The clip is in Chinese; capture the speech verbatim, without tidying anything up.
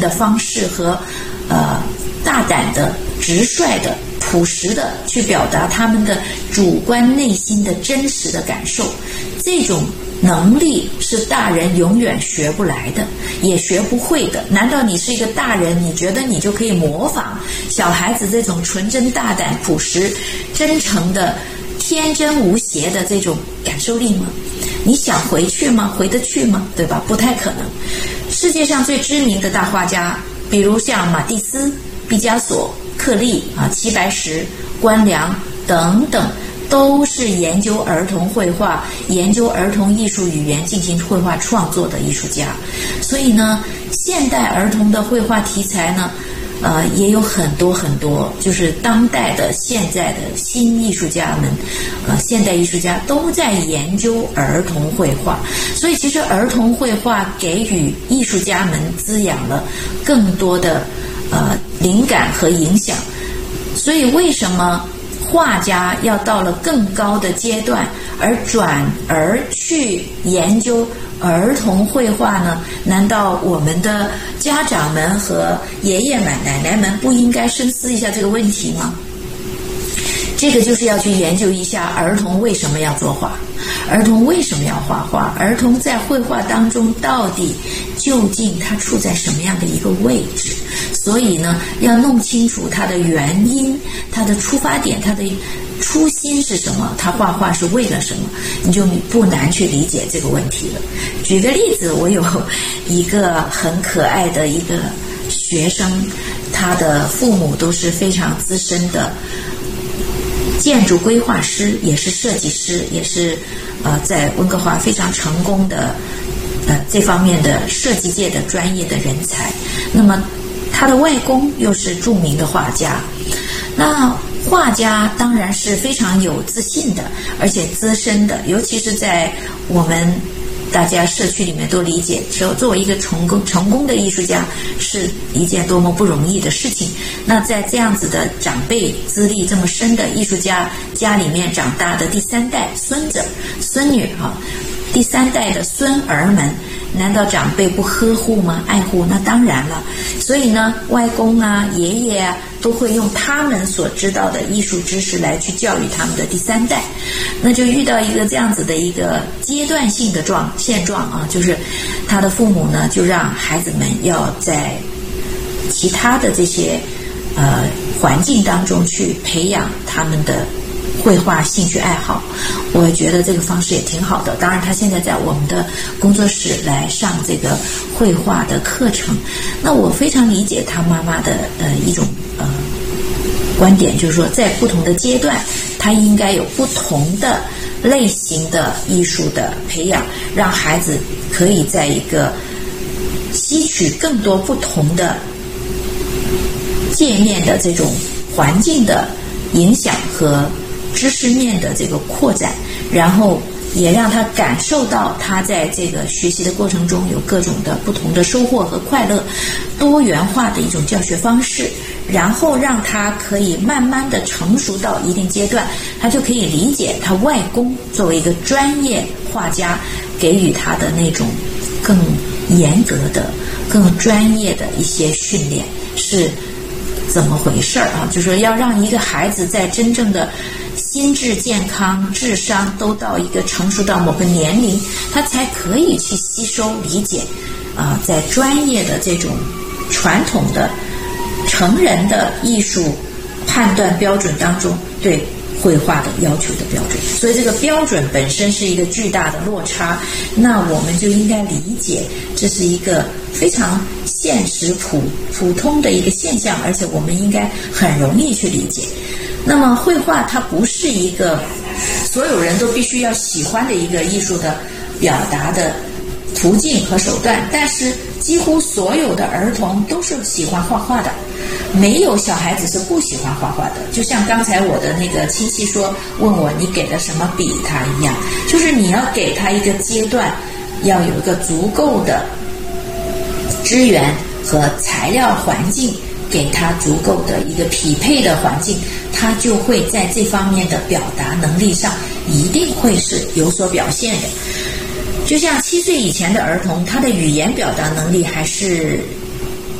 的方式和呃大胆的、直率的、朴实的去表达他们的主观内心的真实的感受，这种能力是大人永远学不来的，也学不会的。难道你是一个大人，你觉得你就可以模仿小孩子这种纯真、大胆、朴实、真诚的、天真无邪的这种感受力吗？你想回去吗？回得去吗？对吧？不太可能。世界上最知名的大画家，比如像马蒂斯、毕加索、克利啊、齐白石、关良等等，都是研究儿童绘画、研究儿童艺术语言进行绘画创作的艺术家。所以呢，现代儿童的绘画题材呢，呃，也有很多很多，就是当代的现在的新艺术家们，呃，现代艺术家都在研究儿童绘画。所以其实儿童绘画给予艺术家们滋养了更多的呃灵感和影响。所以为什么画家要到了更高的阶段而转而去研究儿童绘画呢？难道我们的家长们和爷爷们奶奶们不应该深思一下这个问题吗？这个就是要去研究一下儿童为什么要作画，儿童为什么要画画，儿童在绘画当中到底究竟他处在什么样的一个位置。所以呢，要弄清楚他的原因，他的出发点，他的初心是什么，他画画是为了什么，你就不难去理解这个问题了。举个例子，我有一个很可爱的一个学生，他的父母都是非常资深的建筑规划师，也是设计师，也是呃在温哥华非常成功的呃这方面的设计界的专业的人才。那么他的外公又是著名的画家，那画家当然是非常有自信的，而且资深的，尤其是在我们大家社区里面都理解，作为一个成功成功的艺术家是一件多么不容易的事情。那在这样子的长辈资历这么深的艺术家家里面长大的第三代孙子孙女啊，第三代的孙儿们，难道长辈不呵护吗？爱护？那当然了。所以呢，外公啊、爷爷啊，都会用他们所知道的艺术知识来去教育他们的第三代。那就遇到一个这样子的一个阶段性的状现状啊，就是他的父母呢，就让孩子们要在其他的这些呃环境当中去培养他们的绘画兴趣爱好。我觉得这个方式也挺好的。当然他现在在我们的工作室来上这个绘画的课程，那我非常理解他妈妈的呃一种呃观点，就是说在不同的阶段他应该有不同的类型的艺术的培养，让孩子可以在一个吸取更多不同的界面的这种环境的影响和知识面的这个扩展，然后也让他感受到他在这个学习的过程中有各种的不同的收获和快乐，多元化的一种教学方式，然后让他可以慢慢的成熟到一定阶段，他就可以理解他外公作为一个专业画家给予他的那种更严格的、更专业的一些训练是怎么回事啊？就是说要让一个孩子在真正的心智健康、智商都到一个成熟到某个年龄，他才可以去吸收理解啊、呃，在专业的这种传统的成人的艺术判断标准当中对绘画的要求的标准。所以这个标准本身是一个巨大的落差，那我们就应该理解这是一个非常现实普普通的一个现象，而且我们应该很容易去理解。那么绘画它不是一个所有人都必须要喜欢的一个艺术的表达的途径和手段，但是几乎所有的儿童都是喜欢画画的，没有小孩子是不喜欢画画的。就像刚才我的那个亲戚说问我你给了什么笔他一样，就是你要给他一个阶段，要有一个足够的资源和材料环境，给他足够的一个匹配的环境，他就会在这方面的表达能力上一定会是有所表现的。就像七岁以前的儿童，他的语言表达能力还是